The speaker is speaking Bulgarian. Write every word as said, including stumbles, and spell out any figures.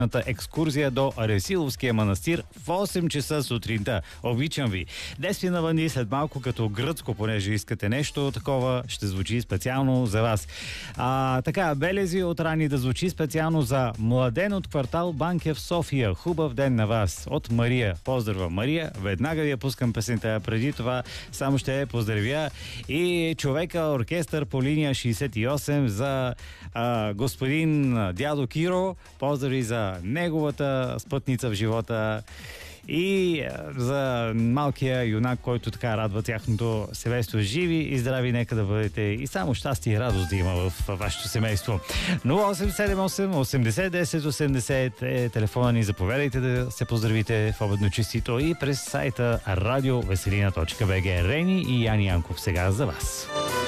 екскурзия до Аресиловския манастир в осем часа сутринта. Обичам ви. Десви навън след малко като гръцко, понеже искате нещо такова, ще звучи специално за вас. А, така, Белези от рани да звучи специално за младен от квартал Банкя в София. Хубав ден на вас. От Мария. Поздрава, Мария. Веднага ви я пускам песента. Преди това само ще я поздравя и човека оркестър по линия шейсет и осем за а, господин дядо Киро. Поздрави за неговата спътница в живота и за малкия юнак, който така радва тяхното семейство. Живи и здрави, нека да бъдете и само щастие и радост да има в вашето семейство. нула осем седем осем осемдесет десет осемдесет е телефона ни. Заповядайте да се поздравите в обедно честито и през сайта радио веселина точка бг. Рени и Яни Янков сега за вас.